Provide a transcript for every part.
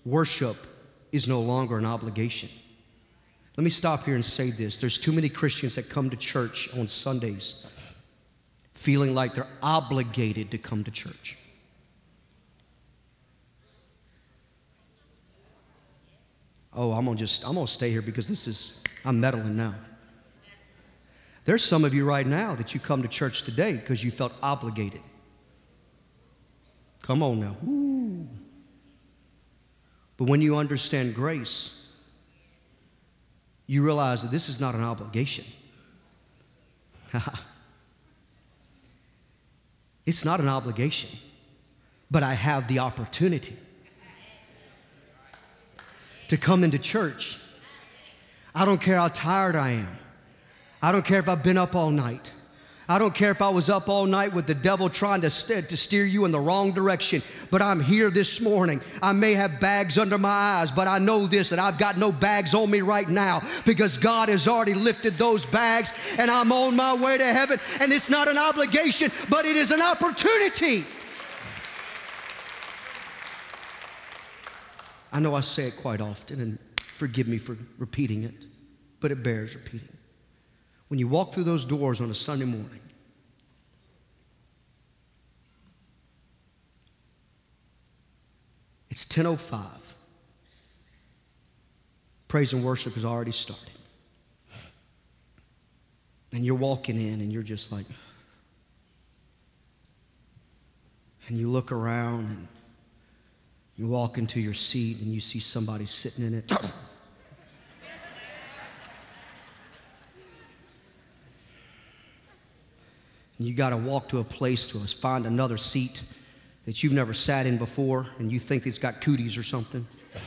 Worship is no longer an obligation. Let me stop here and say this. There's too many Christians that come to church on Sundays feeling like they're obligated to come to church. Oh, I'm gonna stay here because I'm meddling now. There's some of you right now that you come to church today because you felt obligated. Come on now. Ooh. But when you understand grace, you realize that this is not an obligation. It's not an obligation, but I have the opportunity to come into church. I don't care how tired I am. I don't care if I've been up all night. I don't care if I was up all night with the devil trying to steer you in the wrong direction, but I'm here this morning. I may have bags under my eyes, but I know this, that I've got no bags on me right now because God has already lifted those bags and I'm on my way to heaven. And it's not an obligation, but it is an opportunity. I know I say it quite often, and forgive me for repeating it, but it bears repeating. When you walk through those doors on a Sunday morning, it's 10:05. Praise and worship has already started. And you're walking in and you're just like, and you look around and you walk into your seat and you see somebody sitting in it. And you got to walk to a place to find another seat that you've never sat in before and you think it's got cooties or something.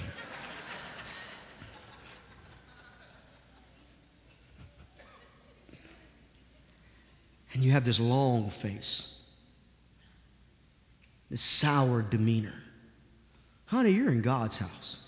And you have this long face, this sour demeanor. Honey, you're in God's house.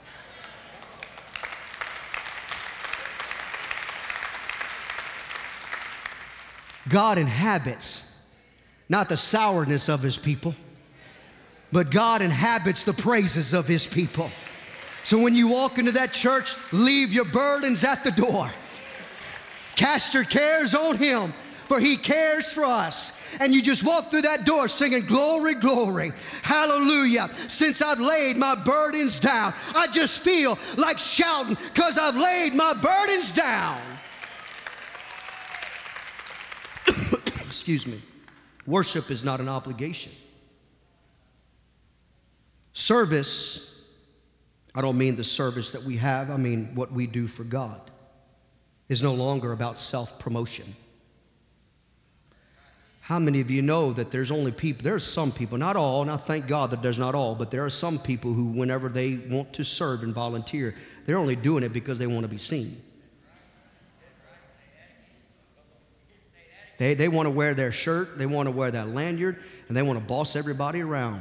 God inhabits not the sourness of his people, but God inhabits the praises of his people. So when you walk into that church, leave your burdens at the door. Cast your cares on him, for he cares for us. And you just walk through that door singing, glory, glory, hallelujah. Since I've laid my burdens down, I just feel like shouting because I've laid my burdens down. Excuse me. Worship is not an obligation. Service, I don't mean the service that we have, I mean what we do for God, is no longer about self-promotion. How many of you know that there are some people, not all, and I thank God that there's not all, but there are some people who whenever they want to serve and volunteer, they're only doing it because they want to be seen. They want to wear their shirt, they want to wear that lanyard, and they want to boss everybody around.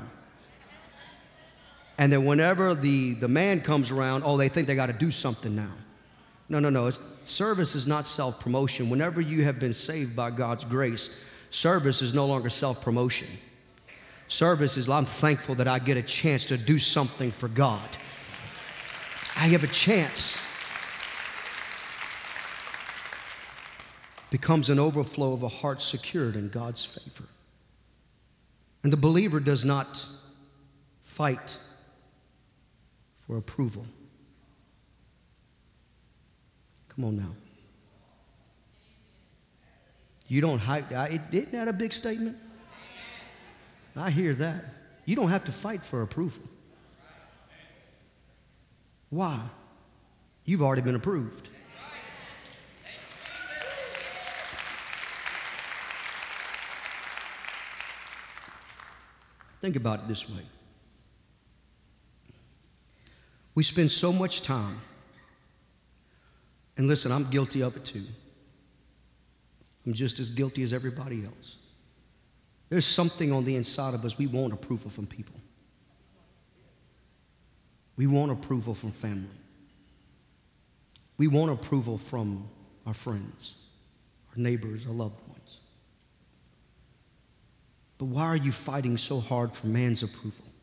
And then whenever the man comes around, they think they got to do something now. No. Service is not self-promotion. Whenever you have been saved by God's grace, service is no longer self-promotion. Service is, I'm thankful that I get a chance to do something for God. I have a chance. Becomes an overflow of a heart secured in God's favor. And the believer does not fight for approval. Come on now. You don't hype. Isn't that a big statement? I hear that. You don't have to fight for approval. Why? You've already been approved. Think about it this way. We spend so much time, and listen, I'm guilty of it too. I'm just as guilty as everybody else. There's something on the inside of us, we want approval from people. We want approval from family. We want approval from our friends, our neighbors, our loved ones. But why are you fighting so hard for man's approval?